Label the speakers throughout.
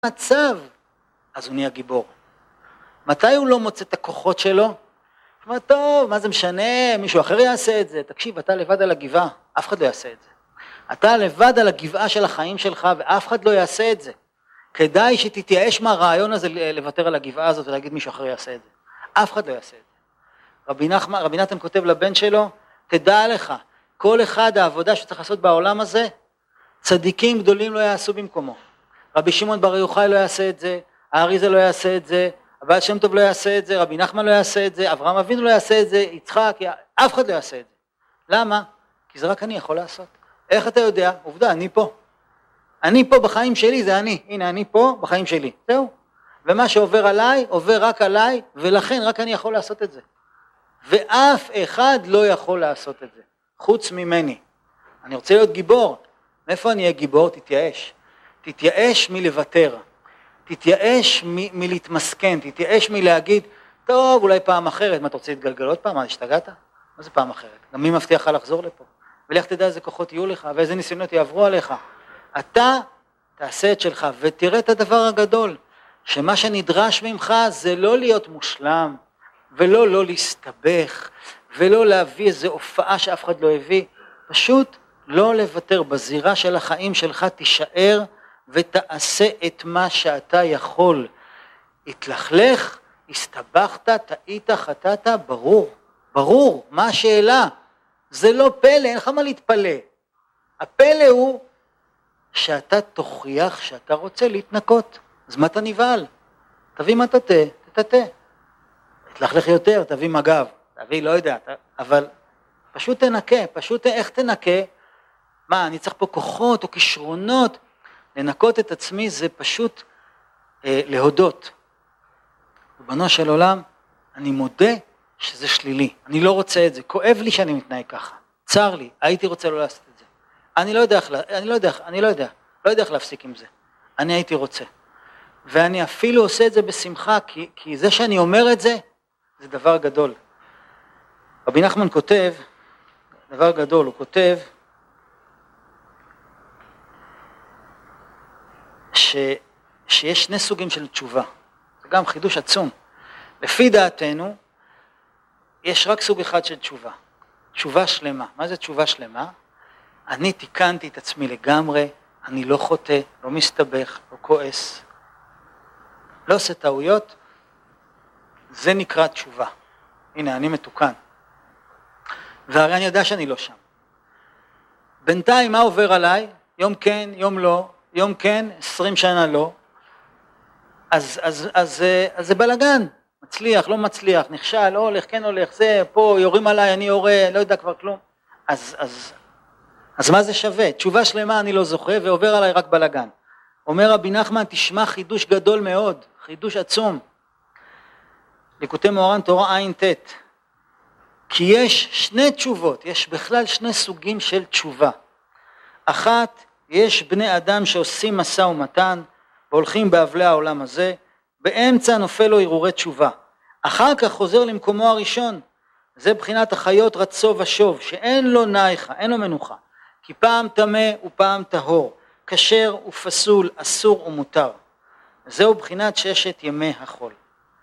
Speaker 1: מצב, אז הוא נהיה גיבור. מתי הוא לא מוצא את הכוחות שלו? הוא אומר, טוב, מה זה משנה? מישהו אחר יעשה את זה. תקשיב, אתה לבד על הגבעה, אף אחד לא יעשה את זה. אתה לבד על הגבעה של החיים שלך, ואף אחד לא יעשה את זה. כדאי שתתייאש מהרעיון הזה לוותר על הגבעה הזאת ולהגיד מישהו אחר יעשה את זה. אף אחד לא יעשה את זה. רבי נתן כותב לבן שלו, תדע לך, כל אחד העבודה שצריך לעשות בעולם הזה, צדיקים גדולים לא יעשו במקומו. רבי שמעון בר יוחאי לא יעשה את זה, האריזה לא יעשה את זה, הבעל שם טוב לא יעשה את זה, רבי נחמן לא יעשה את זה, אברהם אבינו לא יעשה את זה, יצחק, אף אחד לא יעשה את זה. למה? כי זה רק אני יכול לעשות. איך אתה יודע? עובדה, אני פה. אני פה בחיים שלי, זה אני. הנה, אני פה בחיים שלי. זהו. ומה שעובר עליי, עובר רק עליי, ולכן רק אני יכול לעשות את זה. ואף אחד לא יכול לעשות את זה, חוץ ממני. אני רוצה להיות גיבור. מאיפה אני אהיה גיבור? תתייאש. תתייאש מלוותר. תתייאש מלהתמסכן. תתייאש מלהגיד, טוב, אולי פעם אחרת. מה, אתה רוצה להתגלגל עוד פעם? מה, השתגעת? מה זה פעם אחרת? גם מי מבטיח לך לחזור לפה? ולך תדע איזה כוחות יהיו לך, ואיזה ניסיונות יעברו עליך. אתה תעשה את שלך, ותראה את הדבר הגדול, שמה שנדרש ממך זה לא להיות מושלם, ולא לא להסתבך, ולא להביא איזו הופעה שאף אחד לא הביא, פשוט לא לוותר בזירה של החיים שלך, תישאר ותעשה את מה שאתה יכול. התלכלך, הסתבכת, טעית, חטאת, ברור, מה השאלה? זה לא פלא, אין לך מה להתפלא. הפלא הוא שאתה תוכיח שאתה רוצה להתנקות. אז מה אתה נבעל? תביא מה תטה. תלכלך יותר, תביא מגב, תביא לא יודע, אבל פשוט תנקה, איך תנקה? מה, אני צריך פה כוחות או כישרונות? לנקות את עצמי זה פשוט להודות. ריבונו של עולם, אני מודה שזה שלילי, אני לא רוצה את זה, כואב לי שאני מתנהג ככה, צר לי, הייתי רוצה לא לעשות את זה. אני לא יודע איך להפסיק עם זה. אני הייתי רוצה. ואני אפילו עושה את זה בשמחה, כי זה שאני אומר את זה, זה דבר גדול. רבי נחמן כותב, דבר גדול, הוא כותב, שיש שני סוגים של תשובה. זה גם חידוש עצום. לפי דעתנו, יש רק סוג אחד של תשובה. תשובה שלמה. מה זה תשובה שלמה? אני תיקנתי את עצמי לגמרי, אני לא חוטא, לא מסתבך, לא כועס, לא עושה טעויות, זה נקרא תשובה. הנה, אני מתוקן. והרי אני יודע שאני לא שם. בינתיים מה עובר עליי? יום כן, יום לא, יום כן, 20 שנה לא. אז זה בלגן, מצליח, לא מצליח, נכשל, לא הולך, כן הולך, זה, פה יורים עליי, אני יורה, לא יודע כבר כלום. אז מה זה שווה? תשובה שלמה אני לא זוכה ועובר עליי רק בלגן. אומר רבי נחמן, תשמע חידוש גדול מאוד, חידוש עצום. ליקוטי מאורן תורה עין ט', כי יש שני תשובות, יש בכלל שני סוגים של תשובה. אחת, יש בני אדם שעושים משא ומתן, והולכים באבלי העולם הזה, באמצע נופל לו הרהורי תשובה. אחר כך חוזר למקומו הראשון, זה בחינת החיות רצו ושוב, שאין לו נייחה, אין לו מנוחה, כי פעם טמא ופעם טהור, כשר ופסול, אסור ומותר. זהו בחינת ששת ימי החול.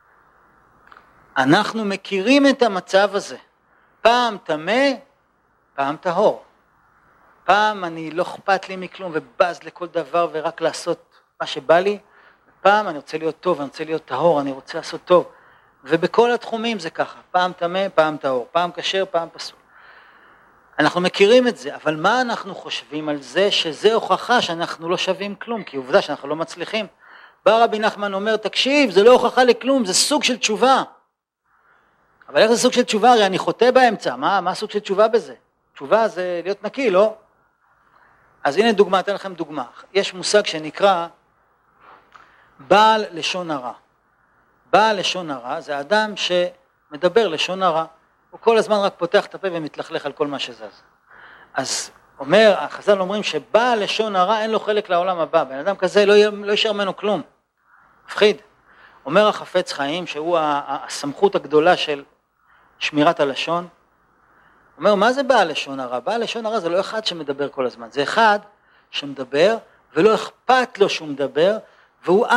Speaker 1: אנחנו מכירים את המצב הזה, פעם טמא, פעם טהור. פעם אני לא אכפת לי מכלום ובז לכל דבר ורק לעשות מה שבא לי, פעם אני רוצה להיות טוב, אני רוצה להיות טהור, אני רוצה לעשות טוב. ובכל התחומים זה ככה, פעם טמא, פעם טהור, פעם כשר, פעם פסול. אנחנו מכירים את זה, אבל מה אנחנו חושבים על זה שזה הוכחה שאנחנו לא שווים כלום, כי עובדה שאנחנו לא מצליחים. בא רבי נחמן אומר, תקשיב, זה לא הוכחה לכלום, זה סוג של תשובה. אבל איך זה סוג של תשובה? הרי אני חוטא באמצע, מה סוג של תשובה בזה? תשובה זה להיות נקי, לא? אז הנה דוגמה, אתן לכם דוגמה. יש מושג שנקרא בעל לשון הרע. בעל לשון הרע זה אדם שמדבר לשון הרע, הוא כל הזמן רק פותח את הפה ומתלכלך על כל מה שזז. אז החז"ל אומרים שבעל לשון הרע אין לו חלק לעולם הבא, בן אדם כזה לא יישאר ממנו כלום, מפחיד. אומר החפץ חיים שהוא הסמכות הגדולה של שמירת הלשון, אומר מה זה בעל לשון הרע? בעל לשון הרע זה לא אחד שמדבר כל הזמן, זה אחד שמדבר ולא אכפת לו שהוא מדבר, והוא